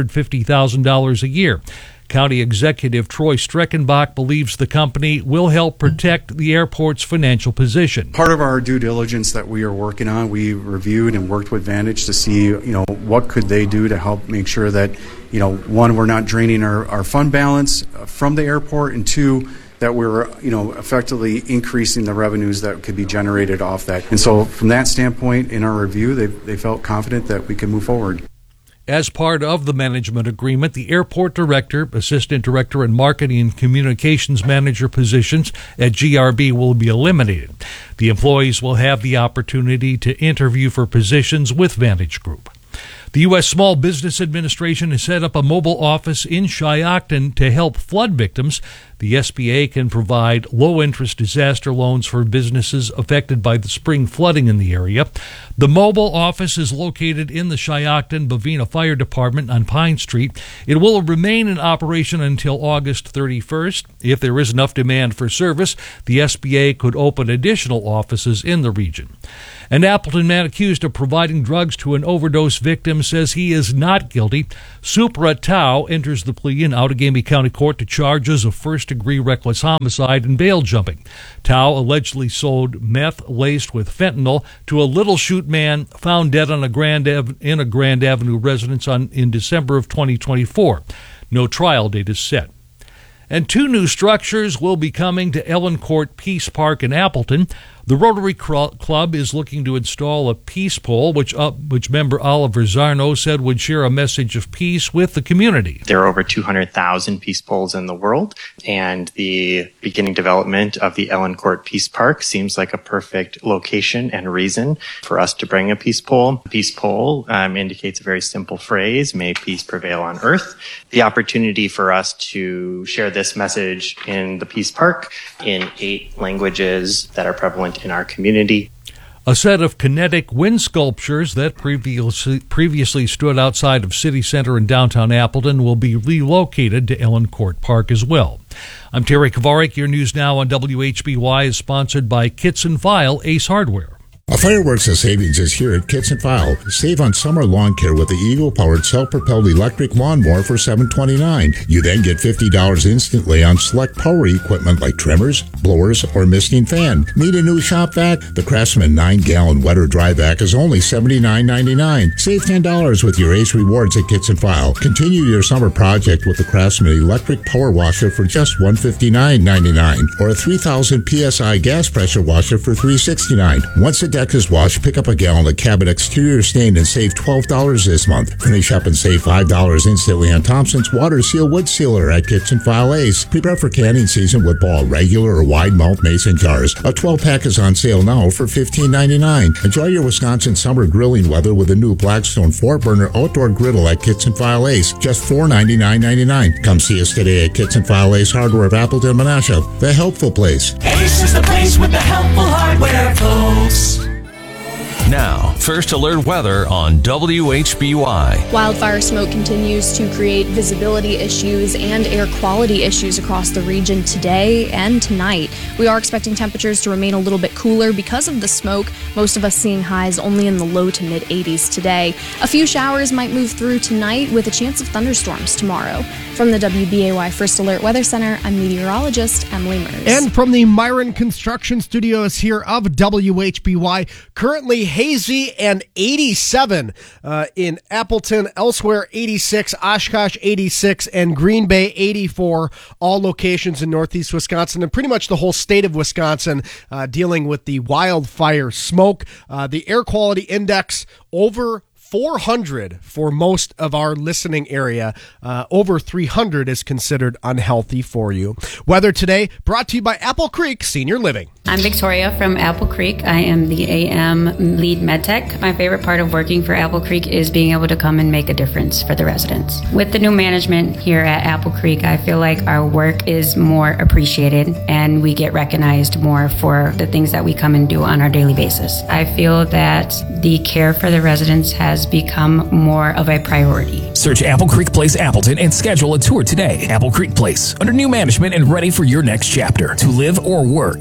$950,000 a year. County Executive Troy Streckenbach believes the company will help protect the airport's financial position. Part of our due diligence that we are working on, we reviewed and worked with Vantage to see, what could they do to help make sure that, one, we're not draining our fund balance from the airport, and two, that we're, effectively increasing the revenues that could be generated off that. And so from that standpoint, in our review, they felt confident that we could move forward. As part of the management agreement, the airport director, assistant director, and marketing and communications manager positions at GRB will be eliminated. The employees will have the opportunity to interview for positions with Vantage Group. The U.S. Small Business Administration has set up a mobile office in Shiocton to help flood victims. The SBA can provide low-interest disaster loans for businesses affected by the spring flooding in the area. The mobile office is located in the Shiocton-Bavina Fire Department on Pine Street. It will remain in operation until August 31st. If there is enough demand for service, the SBA could open additional offices in the region. An Appleton man accused of providing drugs to an overdose victim says he is not guilty. Supra Tao enters the plea in Outagamie County Court to charges of first-degree reckless homicide and bail jumping. Tao allegedly sold meth laced with fentanyl to a Little Chute man found dead on a Grand Avenue residence in December of 2024. No trial date is set. And 2 new structures will be coming to Ellen Court Peace Park in Appleton. The Rotary Club is looking to install a peace pole, which member Oliver Zarno said would share a message of peace with the community. There are over 200,000 peace poles in the world, and the beginning development of the Ellen Court Peace Park seems like a perfect location and reason for us to bring a peace pole. A peace pole indicates a very simple phrase, may peace prevail on earth. The opportunity for us to share this message in the Peace Park in 8 languages that are prevalent in our community. A set of kinetic wind sculptures that previously stood outside of City Center in downtown Appleton will be relocated to Ellen Court Park as well. I'm Terry Kavarik. Your news now on WHBY is sponsored by Kits and File Ace Hardware. A fireworks of savings is here at Kits and File. Save on summer lawn care with the Eagle-powered self-propelled electric lawnmower for $729. You then get $50 instantly on select power equipment like trimmers, blowers, or misting fan. Need a new shop vac? The Craftsman 9-gallon wet or dry vac is only $79.99. Save $10 with your Ace Rewards at Kits and File. Continue your summer project with the Craftsman electric power washer for just $159.99, or a 3,000 PSI gas pressure washer for $369. Once a deck is washed, pick up a gallon of cabin exterior stain and save $12 this month. Finish up and save $5 instantly on Thompson's Water Seal Wood Sealer at Kits and File Ace. Prepare for canning season with Ball regular or wide mouth mason jars. A 12-pack is on sale now for $15.99. Enjoy your Wisconsin summer grilling weather with a new Blackstone 4-burner outdoor griddle at Kits and File Ace. Just $499.99. Come see us today at Kits and File Ace Hardware of Appleton, Menasha, the helpful place. Ace is the place with the helpful hardware, folks. Now, First Alert weather on WHBY. Wildfire smoke continues to create visibility issues and air quality issues across the region today and tonight. We are expecting temperatures to remain a little bit cooler because of the smoke, most of us seeing highs only in the low to mid 80s today. A few showers might move through tonight with a chance of thunderstorms tomorrow. From the WBAY First Alert Weather Center, I'm meteorologist Emily Mers. And from the Myron Construction Studios here of WHBY, currently hazy and 87 in Appleton, elsewhere 86, Oshkosh 86, and Green Bay 84, all locations in northeast Wisconsin and pretty much the whole state of Wisconsin dealing with the wildfire smoke. The air quality index over 400 for most of our listening area. Over 300 is considered unhealthy for you. Weather today brought to you by Apple Creek Senior Living. I'm Victoria from Apple Creek. I am the AM lead medtech. My favorite part of working for Apple Creek is being able to come and make a difference for the residents. With the new management here at Apple Creek, I feel like our work is more appreciated and we get recognized more for the things that we come and do on our daily basis. I feel that the care for the residents has become more of a priority. Search Apple Creek Place Appleton and schedule a tour today. Apple Creek Place, under new management and ready for your next chapter to live or work.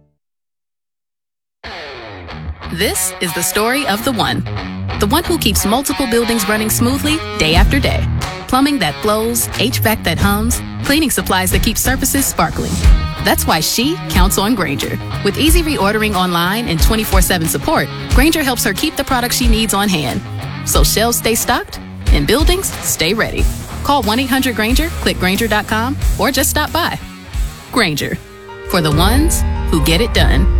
This is the story of the one who keeps multiple buildings running smoothly day after day. Plumbing that flows, HVAC that hums, cleaning supplies that keep surfaces sparkling. That's why she counts on Grainger. With easy reordering online and 24/7 support, Grainger helps her keep the products she needs on hand. So shelves stay stocked and buildings stay ready. Call 1-800-GRAINGER, click Grainger.com, or just stop by. Grainger, for the ones who get it done.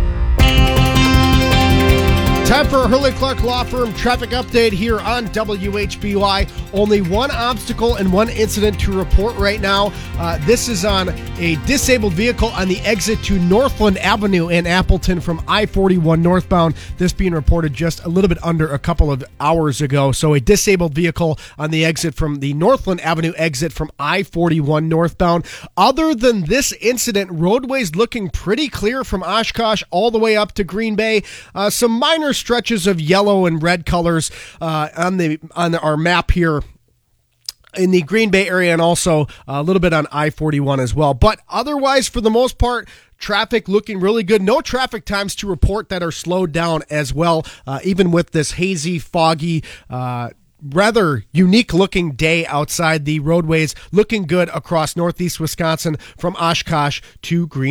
Time for a Hurley Clark Law Firm traffic update here on WHBY. Only one obstacle and one incident to report right now. This is on a disabled vehicle on the exit to Northland Avenue in Appleton from I-41 northbound. This being reported just a little bit under a couple of hours ago. So a disabled vehicle on the exit from the Northland Avenue exit from I-41 northbound. Other than this incident, roadways looking pretty clear from Oshkosh all the way up to Green Bay. Some minor stretches of yellow and red colors on our map here in the Green Bay area, and also a little bit on I-41 as well. But otherwise, for the most part, traffic looking really good. No traffic times to report that are slowed down as well, even with this hazy, foggy, rather unique looking day outside. The roadways looking good across northeast Wisconsin from Oshkosh to Green